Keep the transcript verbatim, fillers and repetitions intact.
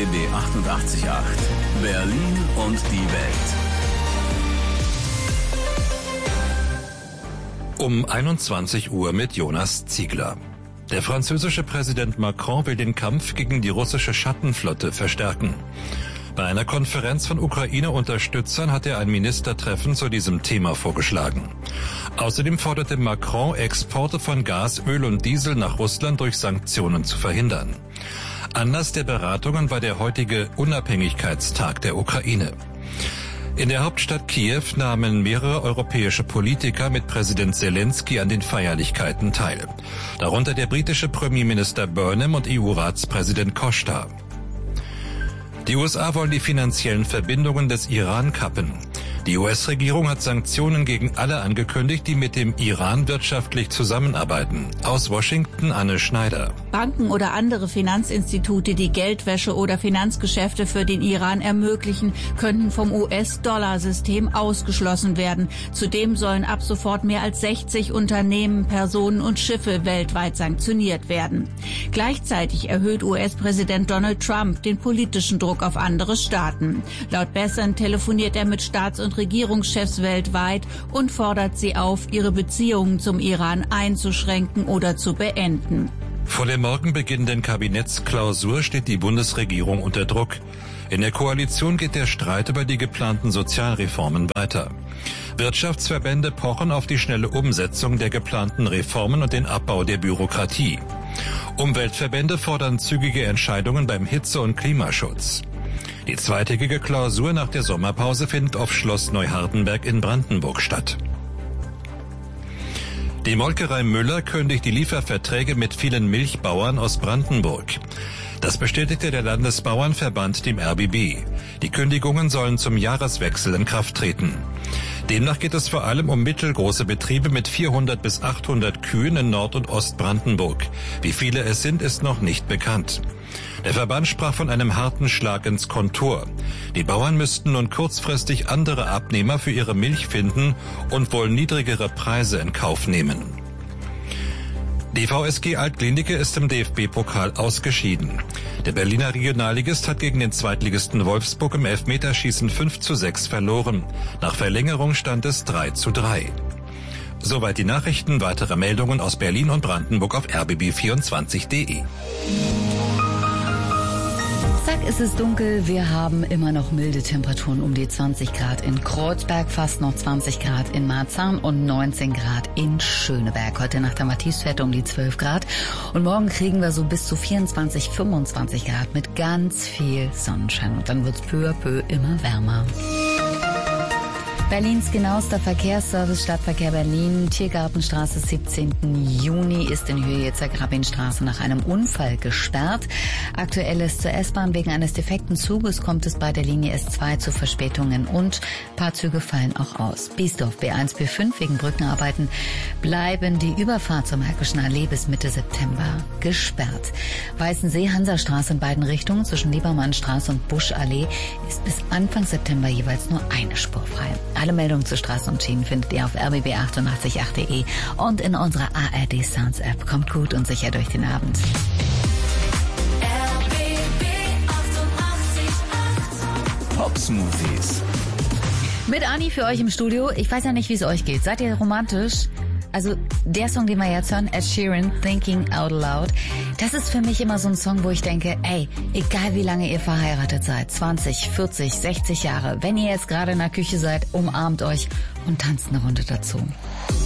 B B achtundachtzig Komma acht. Berlin und die Welt. Um einundzwanzig Uhr mit Jonas Ziegler. Der französische Präsident Macron will den Kampf gegen die russische Schattenflotte verstärken. Bei einer Konferenz von Ukraine-Unterstützern hat er ein Ministertreffen zu diesem Thema vorgeschlagen. Außerdem forderte Macron, Exporte von Gas, Öl und Diesel nach Russland durch Sanktionen zu verhindern. Anlass der Beratungen war der heutige Unabhängigkeitstag der Ukraine. In der Hauptstadt Kiew nahmen mehrere europäische Politiker mit Präsident Zelensky an den Feierlichkeiten teil. Darunter der britische Premierminister Burnham und E U-Ratspräsident Costa. Die U S A wollen die finanziellen Verbindungen des Iran kappen. Die U S-Regierung hat Sanktionen gegen alle angekündigt, die mit dem Iran wirtschaftlich zusammenarbeiten. Aus Washington Anne Schneider. Banken oder andere Finanzinstitute, die Geldwäsche oder Finanzgeschäfte für den Iran ermöglichen, könnten vom U S-Dollar-System ausgeschlossen werden. Zudem sollen ab sofort mehr als sechzig Unternehmen, Personen und Schiffe weltweit sanktioniert werden. Gleichzeitig erhöht U S-Präsident Donald Trump den politischen Druck auf andere Staaten. Laut Bessern telefoniert er mit Staats- und Regierungschefs weltweit und fordert sie auf, ihre Beziehungen zum Iran einzuschränken oder zu beenden. Vor der morgen beginnenden Kabinettsklausur steht die Bundesregierung unter Druck. In der Koalition geht der Streit über die geplanten Sozialreformen weiter. Wirtschaftsverbände pochen auf die schnelle Umsetzung der geplanten Reformen und den Abbau der Bürokratie. Umweltverbände fordern zügige Entscheidungen beim Hitze- und Klimaschutz. Die zweitägige Klausur nach der Sommerpause findet auf Schloss Neuhardenberg in Brandenburg statt. Die Molkerei Müller kündigt die Lieferverträge mit vielen Milchbauern aus Brandenburg. Das bestätigte der Landesbauernverband dem R B B. Die Kündigungen sollen zum Jahreswechsel in Kraft treten. Demnach geht es vor allem um mittelgroße Betriebe mit vierhundert bis achthundert Kühen in Nord- und Ostbrandenburg. Wie viele es sind, ist noch nicht bekannt. Der Verband sprach von einem harten Schlag ins Kontor. Die Bauern müssten nun kurzfristig andere Abnehmer für ihre Milch finden und wohl niedrigere Preise in Kauf nehmen. Die V S G Altklinike ist im D F B-Pokal ausgeschieden. Der Berliner Regionalligist hat gegen den Zweitligisten Wolfsburg im Elfmeterschießen fünf zu sechs verloren. Nach Verlängerung stand es drei zu drei. Soweit die Nachrichten. Weitere Meldungen aus Berlin und Brandenburg auf r b b vierundzwanzig punkt d e. Zack, ist es dunkel. Wir haben immer noch milde Temperaturen um die zwanzig Grad in Kreuzberg, fast noch zwanzig Grad in Marzahn und neunzehn Grad in Schöneberg. Heute Nacht haben wir Tiefstwerte um die zwölf Grad und morgen kriegen wir so bis zu vierundzwanzig, fünfundzwanzig Grad mit ganz viel Sonnenschein und dann wird's peu à peu immer wärmer. Berlins genauester Verkehrsservice Stadtverkehr Berlin, Tiergartenstraße siebzehnten Juni ist in Höhe Jetzger-Grabin-Straße nach einem Unfall gesperrt. Aktuell ist zur S-Bahn wegen eines defekten Zuges kommt es bei der Linie S zwei zu Verspätungen und ein paar Züge fallen auch aus. Biesdorf B eins B fünf wegen Brückenarbeiten bleiben die Überfahrt zur Märkischen Allee bis Mitte September gesperrt. Weißensee Hansastraße in beiden Richtungen zwischen Liebermannstraße und Buschallee ist bis Anfang September jeweils nur eine Spur frei. Alle Meldungen zu Straßen und Schienen findet ihr auf r b b achtundachtzig Punkt acht punkt d e und in unserer A R D Sounds App. Kommt gut und sicher durch den Abend. R B B achtundachtzig Komma acht. Pop Smoothies. Mit Anni für euch im Studio. Ich weiß ja nicht, wie es euch geht. Seid ihr romantisch? Also der Song, den wir jetzt hören, Ed Sheeran, Thinking Out Loud, das ist für mich immer so ein Song, wo ich denke, ey, egal wie lange ihr verheiratet seid, zwanzig, vierzig, sechzig Jahre, wenn ihr jetzt gerade in der Küche seid, umarmt euch und tanzt eine Runde dazu.